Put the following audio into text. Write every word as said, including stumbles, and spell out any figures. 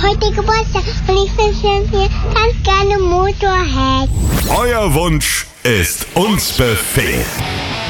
heute Geburtstag und ich wünsche mir ganz gerne Motorhead. Euer Wunsch ist uns Befehl.